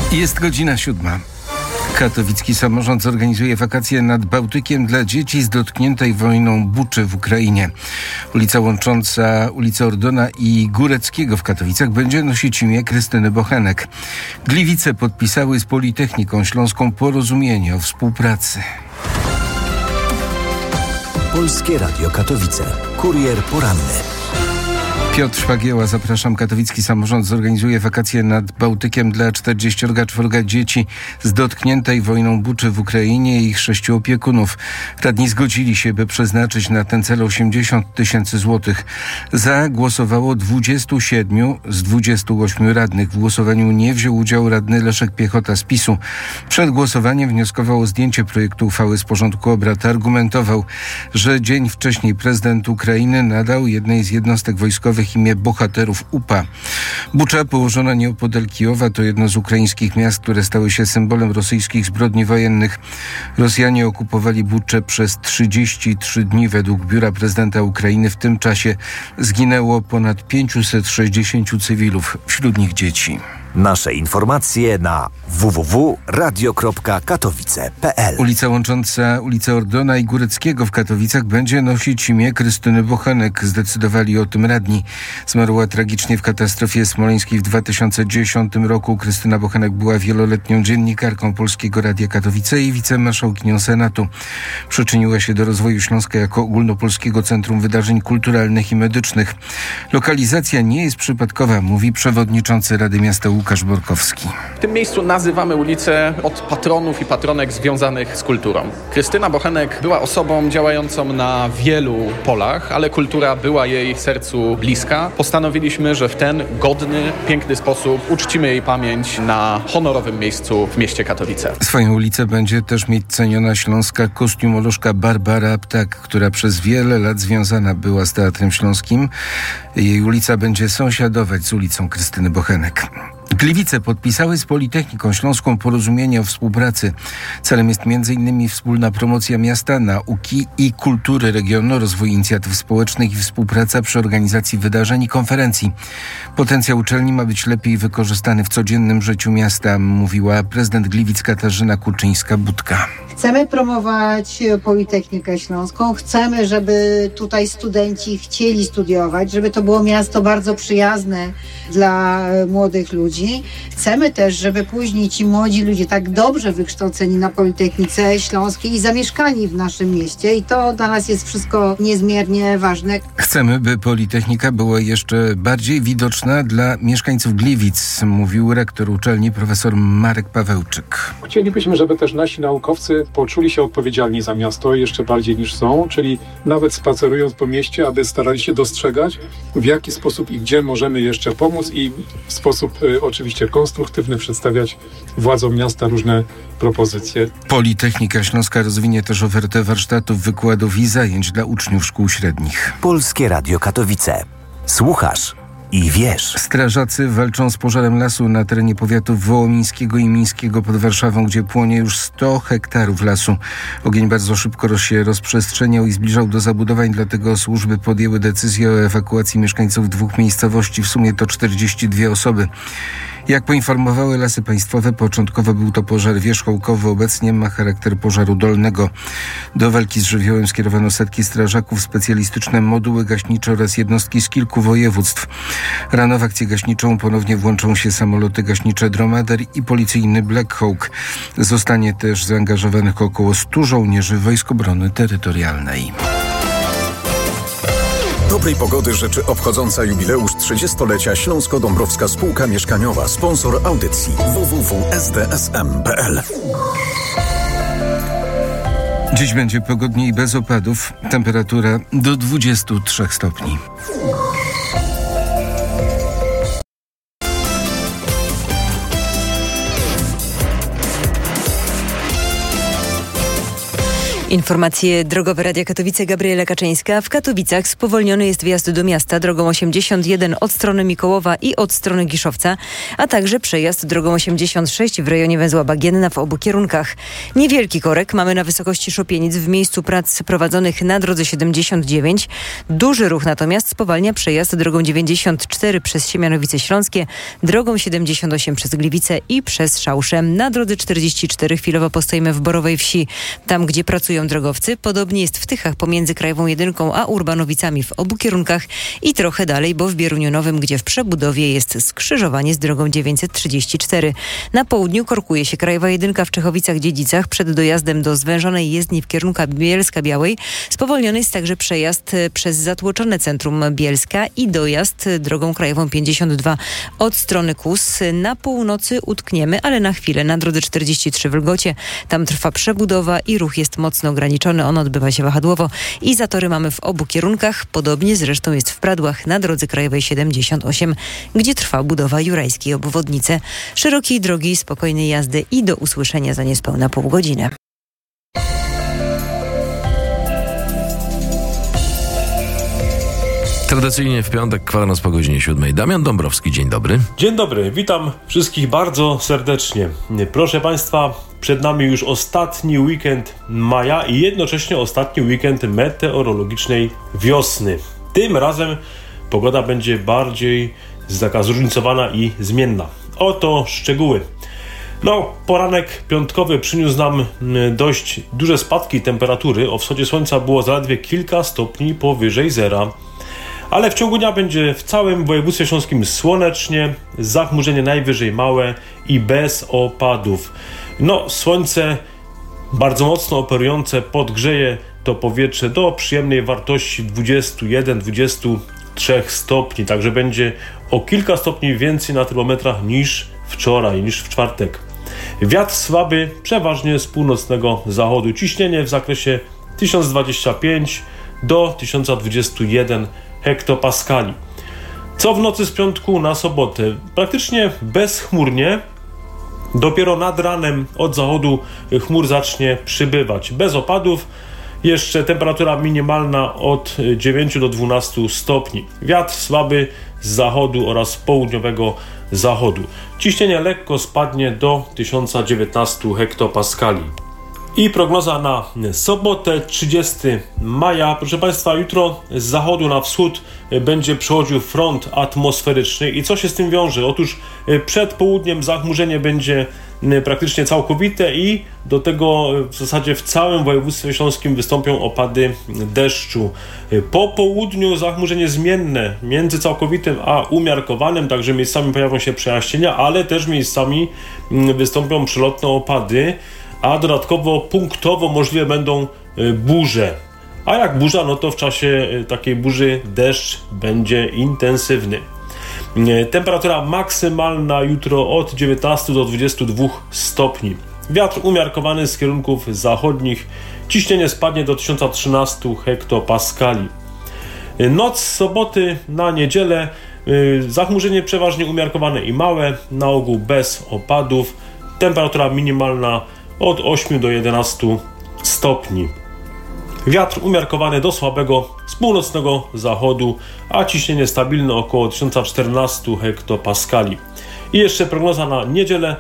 Jest godzina 7. Katowicki samorząd zorganizuje wakacje nad Bałtykiem dla dzieci z dotkniętej wojną Buczy w Ukrainie. Ulica łącząca ulicę Ordona i Góreckiego w Katowicach będzie nosić imię Krystyny Bochenek. Gliwice podpisały z Politechniką Śląską porozumienie o współpracy. Polskie Radio Katowice. Kurier poranny. Piotr Szpagieła, zapraszam. Katowicki samorząd zorganizuje wakacje nad Bałtykiem dla 44 dzieci z dotkniętej wojną Buczy w Ukrainie i ich 6 opiekunów. Radni zgodzili się, by przeznaczyć na ten cel 80 000 złotych. Za głosowało 27 z 28 radnych. W głosowaniu nie wziął udziału radny Leszek Piechota z PiS-u. Przed głosowaniem wnioskował o zdjęcie projektu uchwały z porządku obrad. Argumentował, że dzień wcześniej prezydent Ukrainy nadał jednej z jednostek wojskowych imię bohaterów UPA. Bucza, położona nieopodal Kijowa, to jedno z ukraińskich miast, które stały się symbolem rosyjskich zbrodni wojennych. Rosjanie okupowali Buczę przez 33 dni. Według biura prezydenta Ukrainy w tym czasie zginęło ponad 560 cywilów, wśród nich dzieci. Nasze informacje na www.radio.katowice.pl. Ulica łącząca ulicę Ordona i Góreckiego w Katowicach będzie nosić imię Krystyny Bochenek. Zdecydowali o tym radni. Zmarła tragicznie w katastrofie smoleńskiej w 2010 roku. Krystyna Bochenek była wieloletnią dziennikarką Polskiego Radia Katowice i wicemarszałkinią Senatu. Przyczyniła się do rozwoju Śląska jako ogólnopolskiego centrum wydarzeń kulturalnych i medycznych. Lokalizacja nie jest przypadkowa, mówi przewodniczący Rady Miasta Łukasz Borkowski. W tym miejscu nazywamy ulicę od patronów i patronek związanych z kulturą. Krystyna Bochenek była osobą działającą na wielu polach, ale kultura była jej sercu bliska. Postanowiliśmy, że w ten godny, piękny sposób uczcimy jej pamięć na honorowym miejscu w mieście Katowice. Swoją ulicę będzie też mieć ceniona śląska kostiumolożka Barbara Ptak, która przez wiele lat związana była z Teatrem Śląskim. Jej ulica będzie sąsiadować z ulicą Krystyny Bochenek. Gliwice podpisały z Politechniką Śląską porozumienie o współpracy. Celem jest m.in. wspólna promocja miasta, nauki i kultury regionu, rozwój inicjatyw społecznych i współpraca przy organizacji wydarzeń i konferencji. Potencjał uczelni ma być lepiej wykorzystany w codziennym życiu miasta, mówiła prezydent Gliwic Katarzyna Kuczyńska-Budka. Chcemy promować Politechnikę Śląską, chcemy, żeby tutaj studenci chcieli studiować, żeby to było miasto bardzo przyjazne dla młodych ludzi. Chcemy też, żeby później ci młodzi ludzie tak dobrze wykształceni na Politechnice Śląskiej zamieszkali w naszym mieście i to dla nas jest wszystko niezmiernie ważne. Chcemy, by Politechnika była jeszcze bardziej widoczna dla mieszkańców Gliwic, mówił rektor uczelni profesor Marek Pawełczyk. Chcielibyśmy, żeby też nasi naukowcy poczuli się odpowiedzialni za miasto jeszcze bardziej niż są, czyli nawet spacerując po mieście, aby starali się dostrzegać, w jaki sposób i gdzie możemy jeszcze pomóc i w sposób oczywiście konstruktywny przedstawiać władzom miasta różne propozycje. Politechnika Śląska rozwinie też ofertę warsztatów, wykładów i zajęć dla uczniów szkół średnich. Polskie Radio Katowice. Słuchasz i wiesz. Strażacy walczą z pożarem lasu na terenie powiatów wołomińskiego i mińskiego pod Warszawą, gdzie płonie już 100 hektarów lasu. Ogień bardzo szybko się rozprzestrzeniał i zbliżał do zabudowań, dlatego służby podjęły decyzję o ewakuacji mieszkańców 2 miejscowości. W sumie to 42 osoby. Jak poinformowały Lasy Państwowe, początkowo był to pożar wierzchołkowy, obecnie ma charakter pożaru dolnego. Do walki z żywiołem skierowano setki strażaków, specjalistyczne moduły gaśnicze oraz jednostki z kilku województw. Rano w akcję gaśniczą ponownie włączą się samoloty gaśnicze Dromader i policyjny Black Hawk. Zostanie też zaangażowanych około 100 żołnierzy Wojsk Obrony Terytorialnej. Dobrej pogody życzy obchodząca jubileusz 30-lecia Śląsko-Dąbrowska Spółka Mieszkaniowa, sponsor audycji www.sdsm.pl. Dziś będzie pogodniej bez opadów. Temperatura do 23 stopni. Informacje drogowe Radia Katowice, Gabriela Kaczyńska. W Katowicach spowolniony jest wjazd do miasta drogą 81 od strony Mikołowa i od strony Giszowca, a także przejazd drogą 86 w rejonie węzła Bagienna w obu kierunkach. Niewielki korek mamy na wysokości Szopienic w miejscu prac prowadzonych na drodze 79. Duży ruch natomiast spowalnia przejazd drogą 94 przez Siemianowice Śląskie, drogą 78 przez Gliwice i przez Szausze. Na drodze 44 chwilowo postoimy w Borowej Wsi, tam gdzie pracują drogowcy. Podobnie jest w Tychach pomiędzy Krajową Jedynką a Urbanowicami w obu kierunkach i trochę dalej, bo w Bieruniu Nowym, gdzie w przebudowie jest skrzyżowanie z drogą 934. Na południu korkuje się Krajowa Jedynka w Czechowicach-Dziedzicach przed dojazdem do zwężonej jezdni w kierunku Bielska-Białej. Spowolniony jest także przejazd przez zatłoczone centrum Bielska i dojazd drogą Krajową 52 od strony Kus. Na północy utkniemy, ale na chwilę na drodze 43 w Lgocie. Tam trwa przebudowa i ruch jest mocno ograniczony. On odbywa się wahadłowo i zatory mamy w obu kierunkach. Podobnie zresztą jest w Pradłach na drodze krajowej 78, gdzie trwa budowa jurajskiej obwodnicy. Szerokiej drogi, spokojnej jazdy i do usłyszenia za niespełna pół godziny. Tradycyjnie w piątek, kwadrans po godzinie 7. Damian Dąbrowski, dzień dobry. Dzień dobry, witam wszystkich bardzo serdecznie. Proszę Państwa, przed nami już ostatni weekend maja i jednocześnie ostatni weekend meteorologicznej wiosny. Tym razem pogoda będzie bardziej taka zróżnicowana i zmienna. Oto szczegóły. Poranek piątkowy przyniósł nam dość duże spadki temperatury. O wschodzie słońca było zaledwie kilka stopni powyżej zera. Ale w ciągu dnia będzie w całym województwie śląskim słonecznie, zachmurzenie najwyżej małe i bez opadów. Słońce bardzo mocno operujące podgrzeje to powietrze do przyjemnej wartości 21-23 stopni, także będzie o kilka stopni więcej na termometrach niż wczoraj, niż w czwartek. Wiatr słaby, przeważnie z północnego zachodu. Ciśnienie w zakresie 1025 do 1021 hektopaskali. Co w nocy z piątku na sobotę? Praktycznie bezchmurnie. Dopiero nad ranem od zachodu chmur zacznie przybywać. Bez opadów. Jeszcze temperatura minimalna od 9 do 12 stopni. Wiatr słaby z zachodu oraz południowego zachodu. Ciśnienie lekko spadnie do 1019 hektopaskali. I prognoza na sobotę, 30 maja. Proszę Państwa, jutro z zachodu na wschód będzie przechodził front atmosferyczny. I co się z tym wiąże? Otóż przed południem zachmurzenie będzie praktycznie całkowite i do tego w zasadzie w całym województwie śląskim wystąpią opady deszczu. Po południu zachmurzenie zmienne między całkowitym a umiarkowanym, także miejscami pojawią się przejaśnienia, ale też miejscami wystąpią przelotne opady. A dodatkowo punktowo możliwe będą burze. A jak burza, to w czasie takiej burzy deszcz będzie intensywny. Temperatura maksymalna jutro od 19 do 22 stopni. Wiatr umiarkowany z kierunków zachodnich. Ciśnienie spadnie do 1013 hektopaskali. Noc z soboty na niedzielę. Zachmurzenie przeważnie umiarkowane i małe. Na ogół bez opadów. Temperatura minimalna od 8 do 11 stopni. Wiatr umiarkowany do słabego z północnego zachodu, a ciśnienie stabilne około 1014 hektopaskali. I jeszcze prognoza na niedzielę,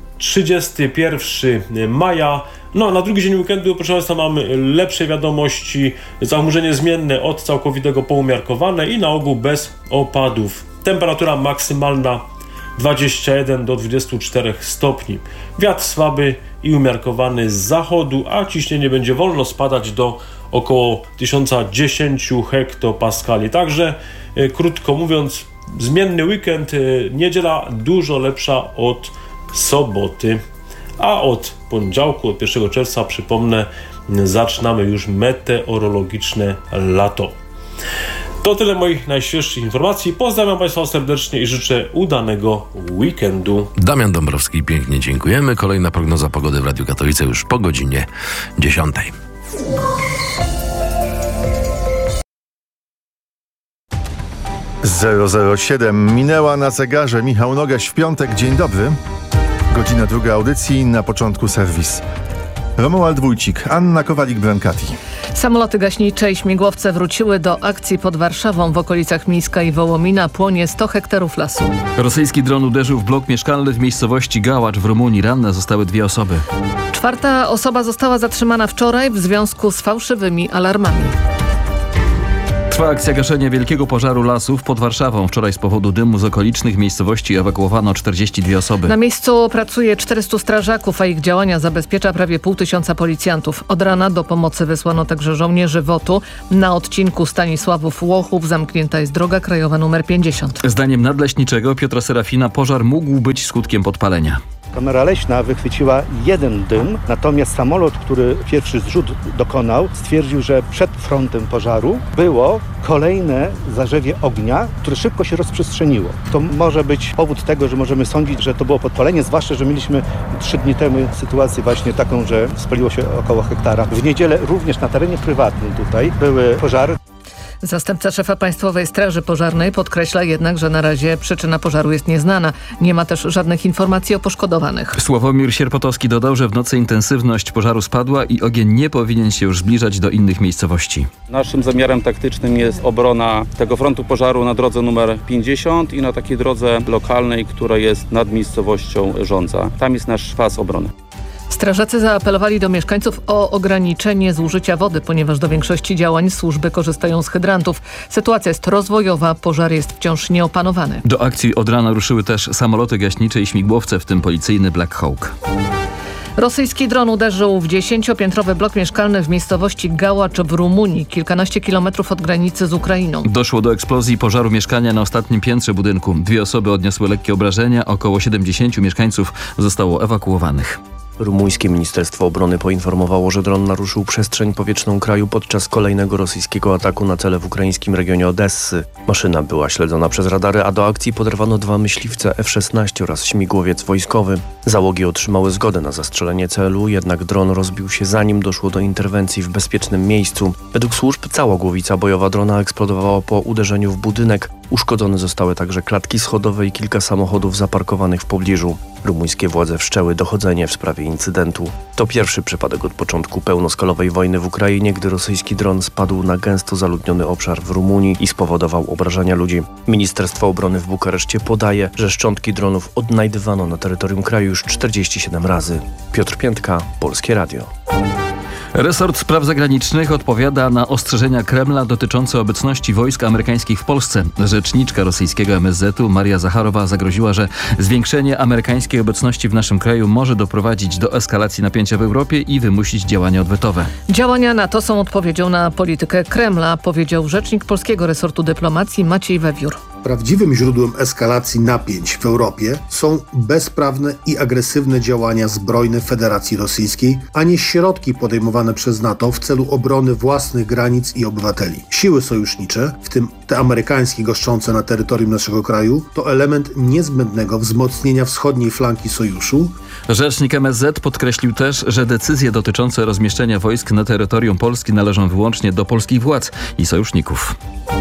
31 maja. Na drugi dzień weekendu, proszę Państwa, mamy lepsze wiadomości. Zachmurzenie zmienne od całkowitego po umiarkowane i na ogół bez opadów. Temperatura maksymalna 21 do 24 stopni. Wiatr słaby i umiarkowany z zachodu, a ciśnienie będzie wolno spadać do około 1010 hektopaskali. Także krótko mówiąc, zmienny weekend, niedziela dużo lepsza od soboty, a od poniedziałku, od 1 czerwca, przypomnę, zaczynamy już meteorologiczne lato. To tyle moich najświeższych informacji. Pozdrawiam Państwa serdecznie i życzę udanego weekendu. Damian Dąbrowski, pięknie dziękujemy. Kolejna prognoza pogody w Radiu Katowice już po godzinie 10. Zero 07 minęła na zegarze. Michał Nogaś w piątek. Dzień dobry. Godzina druga audycji, na początku serwis. Romuald Wójcik, Anna Kowalik-Brankati. Samoloty gaśnicze i śmigłowce wróciły do akcji pod Warszawą. W okolicach Mińska i Wołomina płonie 100 hektarów lasu. Rosyjski dron uderzył w blok mieszkalny w miejscowości Gałacz w Rumunii. Ranne zostały 2 osoby. 4. osoba została zatrzymana wczoraj w związku z fałszywymi alarmami. Trwa akcja gaszenia wielkiego pożaru lasów pod Warszawą. Wczoraj z powodu dymu z okolicznych miejscowości ewakuowano 42 osoby. Na miejscu pracuje 400 strażaków, a ich działania zabezpiecza prawie 500 policjantów. Od rana do pomocy wysłano także żołnierzy WOT-u. Na odcinku Stanisławów-Łochów zamknięta jest droga krajowa nr 50. Zdaniem nadleśniczego Piotra Serafina pożar mógł być skutkiem podpalenia. Kamera leśna wychwyciła jeden dym, natomiast samolot, który pierwszy zrzut dokonał, stwierdził, że przed frontem pożaru było kolejne zarzewie ognia, które szybko się rozprzestrzeniło. To może być powód tego, że możemy sądzić, że to było podpalenie, zwłaszcza, że mieliśmy 3 dni temu sytuację właśnie taką, że spaliło się około hektara. W niedzielę również na terenie prywatnym tutaj były pożary. Zastępca szefa Państwowej Straży Pożarnej podkreśla jednak, że na razie przyczyna pożaru jest nieznana. Nie ma też żadnych informacji o poszkodowanych. Sławomir Sierpotowski dodał, że w nocy intensywność pożaru spadła i ogień nie powinien się już zbliżać do innych miejscowości. Naszym zamiarem taktycznym jest obrona tego frontu pożaru na drodze numer 50 i na takiej drodze lokalnej, która jest nad miejscowością Żądza. Tam jest nasz pas obrony. Strażacy zaapelowali do mieszkańców o ograniczenie zużycia wody, ponieważ do większości działań służby korzystają z hydrantów. Sytuacja jest rozwojowa, pożar jest wciąż nieopanowany. Do akcji od rana ruszyły też samoloty gaśnicze i śmigłowce, w tym policyjny Black Hawk. Rosyjski dron uderzył w 10-piętrowy blok mieszkalny w miejscowości Gałacz w Rumunii, kilkanaście kilometrów od granicy z Ukrainą. Doszło do eksplozji pożaru mieszkania na ostatnim piętrze budynku. 2 osoby odniosły lekkie obrażenia, około 70 mieszkańców zostało ewakuowanych. Rumuńskie Ministerstwo Obrony poinformowało, że dron naruszył przestrzeń powietrzną kraju podczas kolejnego rosyjskiego ataku na cele w ukraińskim regionie Odessy. Maszyna była śledzona przez radary, a do akcji poderwano 2 myśliwce F-16 oraz śmigłowiec wojskowy. Załogi otrzymały zgodę na zastrzelenie celu, jednak dron rozbił się zanim doszło do interwencji w bezpiecznym miejscu. Według służb cała głowica bojowa drona eksplodowała po uderzeniu w budynek. Uszkodzone zostały także klatki schodowe i kilka samochodów zaparkowanych w pobliżu. Rumuńskie władze wszczęły dochodzenie w sprawie incydentu. To pierwszy przypadek od początku pełnoskalowej wojny w Ukrainie, gdy rosyjski dron spadł na gęsto zaludniony obszar w Rumunii i spowodował obrażenia ludzi. Ministerstwo Obrony w Bukareszcie podaje, że szczątki dronów odnajdywano na terytorium kraju już 47 razy. Piotr Piętka, Polskie Radio. Resort Spraw Zagranicznych odpowiada na ostrzeżenia Kremla dotyczące obecności wojsk amerykańskich w Polsce. Rzeczniczka rosyjskiego MSZ-u Maria Zacharowa zagroziła, że zwiększenie amerykańskiej obecności w naszym kraju może doprowadzić do eskalacji napięcia w Europie i wymusić działania odwetowe. Działania NATO są odpowiedzią na politykę Kremla, powiedział rzecznik polskiego resortu dyplomacji Maciej Wewiór. Prawdziwym źródłem eskalacji napięć w Europie są bezprawne i agresywne działania zbrojne Federacji Rosyjskiej, a nie środki podejmowane przez NATO w celu obrony własnych granic i obywateli. Siły sojusznicze, w tym te amerykańskie goszczące na terytorium naszego kraju, to element niezbędnego wzmocnienia wschodniej flanki sojuszu. Rzecznik MSZ podkreślił też, że decyzje dotyczące rozmieszczenia wojsk na terytorium Polski należą wyłącznie do polskich władz i sojuszników.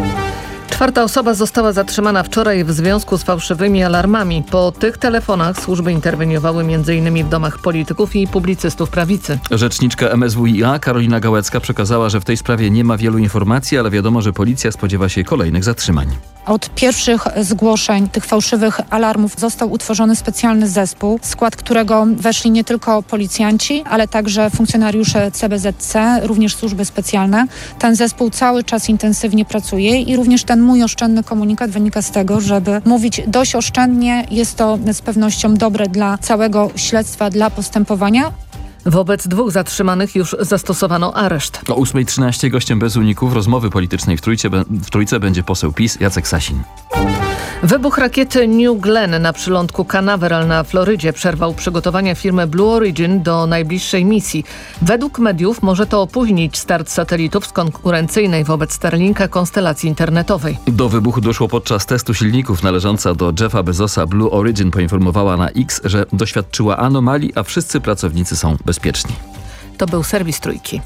4. osoba została zatrzymana wczoraj w związku z fałszywymi alarmami. Po tych telefonach służby interweniowały m.in. w domach polityków i publicystów prawicy. Rzeczniczka MSWiA Karolina Gałecka przekazała, że w tej sprawie nie ma wielu informacji, ale wiadomo, że policja spodziewa się kolejnych zatrzymań. Od pierwszych zgłoszeń tych fałszywych alarmów został utworzony specjalny zespół, w skład którego weszli nie tylko policjanci, ale także funkcjonariusze CBZC, również służby specjalne. Ten zespół cały czas intensywnie pracuje i również ten mój oszczędny komunikat wynika z tego, żeby mówić dość oszczędnie. Jest to z pewnością dobre dla całego śledztwa, dla postępowania. Wobec 2 zatrzymanych już zastosowano areszt. O 8:13 gościem bez uników rozmowy politycznej w Trójce będzie poseł PiS Jacek Sasin. Wybuch rakiety New Glenn na przylądku Canaveral na Florydzie przerwał przygotowania firmy Blue Origin do najbliższej misji. Według mediów może to opóźnić start satelitów z konkurencyjnej wobec Starlinka konstelacji internetowej. Do wybuchu doszło podczas testu silników. Należąca do Jeffa Bezosa Blue Origin poinformowała na X, że doświadczyła anomalii, a wszyscy pracownicy są bezpieczni. To był serwis Trójki.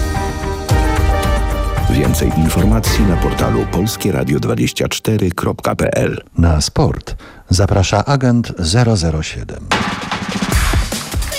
Więcej informacji na portalu polskieradio24.pl. Na sport zaprasza agent 007.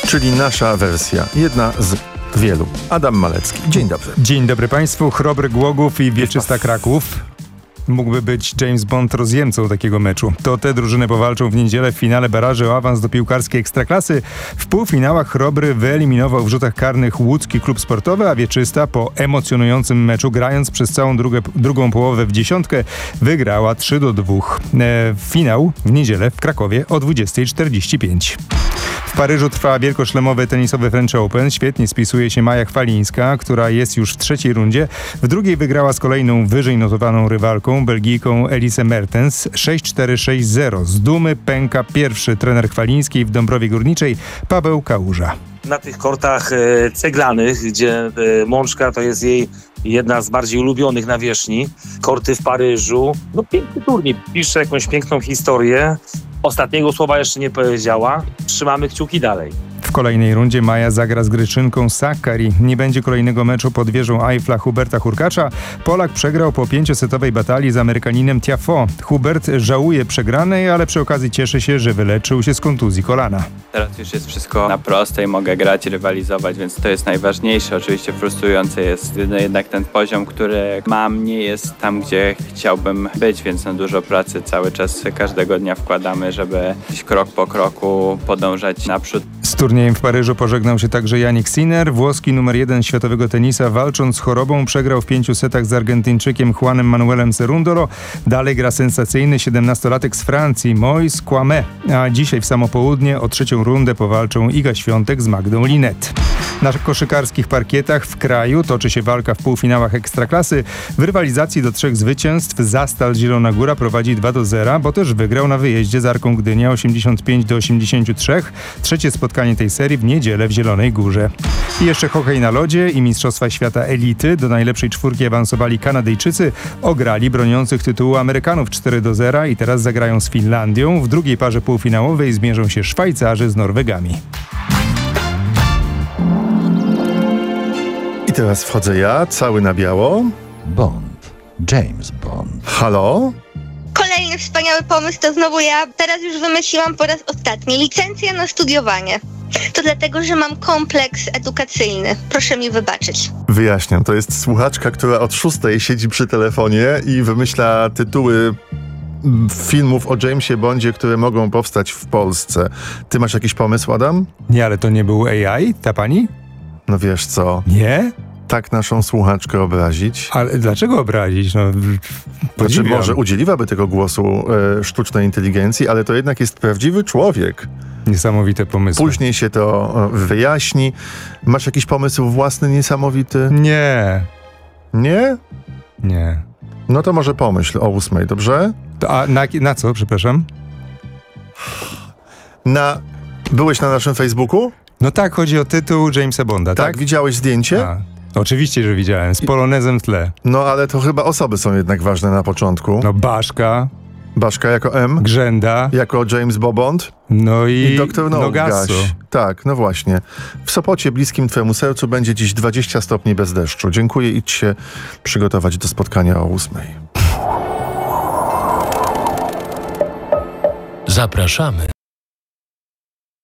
czyli nasza wersja. Jedna z wielu. Adam Malecki. Dzień dobry. Dzień dobry Państwu. Chrobry Głogów i Wieczysta Kraków. Mógłby być James Bond rozjemcą takiego meczu. To te drużyny powalczą w niedzielę w finale baraży o awans do piłkarskiej Ekstraklasy. W półfinałach Chrobry wyeliminował w rzutach karnych łódzki klub sportowy, a Wieczysta po emocjonującym meczu, grając przez całą drugą połowę w dziesiątkę, wygrała 3-2. Finał w niedzielę w Krakowie o 20:45. W Paryżu trwa wielkoszlemowy tenisowy French Open. Świetnie spisuje się Maja Chwalińska, która jest już w trzeciej rundzie. W drugiej wygrała z kolejną wyżej notowaną rywalką, Belgijką Elisę Mertens 6-4, 6-0. Z dumy pęka pierwszy trener Chwalińskiej w Dąbrowie Górniczej, Paweł Kałuża. Na tych kortach ceglanych, gdzie mączka to jest jej jedna z bardziej ulubionych nawierzchni. Korty w Paryżu. No piękny turniej. Pisze jakąś piękną historię. Ostatniego słowa jeszcze nie powiedziała. Trzymamy kciuki dalej. W kolejnej rundzie Maja zagra z Greczynką Sakkari. Nie będzie kolejnego meczu pod wieżą Eiffla Huberta Hurkacza. Polak przegrał po 5-setowej batalii z Amerykaninem Tiafoe. Hubert żałuje przegranej, ale przy okazji cieszy się, że wyleczył się z kontuzji kolana. Teraz już jest wszystko na prostej, mogę grać, rywalizować, więc to jest najważniejsze. Oczywiście frustrujący jest jednak ten poziom, który mam, nie jest tam, gdzie chciałbym być, więc na dużo pracy cały czas każdego dnia wkładamy, żeby gdzieś krok po kroku podążać naprzód. Z turniejem w Paryżu pożegnał się także Jannik Sinner. Włoski numer 1 światowego tenisa, walcząc z chorobą, przegrał w 5 setach z Argentyńczykiem Juanem Manuelem Cerundolo. Dalej gra sensacyjny 17-latek z Francji, Moïse Kouamé. A dzisiaj w samo południe o trzecią rundę powalczą Iga Świątek z Magdą Linet. Na koszykarskich parkietach w kraju toczy się walka w półfinałach Ekstraklasy. W rywalizacji do 3 zwycięstw Zastal Zielona Góra prowadzi 2-0, bo też wygrał na wyjeździe z Arką Gdynia 85-83. Trzecie spotkanie tej serii w niedzielę w Zielonej Górze. I jeszcze hokej na lodzie i Mistrzostwa Świata Elity. Do najlepszej czwórki awansowali Kanadyjczycy. Ograli broniących tytułu Amerykanów 4-0 i teraz zagrają z Finlandią. W drugiej parze półfinałowej zmierzą się Szwajcarzy z Norwegami. I teraz wchodzę ja, cały na biało. Bond. James Bond. Halo? Kolejny wspaniały pomysł to znowu ja. Teraz już wymyśliłam po raz ostatni. Licencja na studiowanie. To dlatego, że mam kompleks edukacyjny. Proszę mi wybaczyć. Wyjaśniam, to jest słuchaczka, która od 6 siedzi przy telefonie i wymyśla tytuły filmów o Jamesie Bondzie, które mogą powstać w Polsce. Ty masz jakiś pomysł, Adam? Nie, ale to nie był AI, ta pani? No wiesz co? Nie? Tak naszą słuchaczkę obrazić. Ale dlaczego obrazić? No, znaczy, może udzieliłaby tego głosu sztucznej inteligencji, ale to jednak jest prawdziwy człowiek. Niesamowite pomysły. Później się to wyjaśni. Masz jakiś pomysł własny niesamowity? Nie. Nie? Nie. No to może pomyśl o 8, dobrze? A na co, przepraszam? Byłeś na naszym Facebooku? No tak, chodzi o tytuł Jamesa Bonda, tak? Tak, widziałeś zdjęcie? Oczywiście, że widziałem, z polonezem w tle. No ale to chyba osoby są jednak ważne na początku. No Baszka. Baszka jako M. Grzęda. Jako James Bond. No i doktor Nogasso. Tak, no właśnie. W Sopocie, bliskim twojemu sercu, będzie dziś 20 stopni bez deszczu. Dziękuję, idź się przygotować do spotkania o 8. Zapraszamy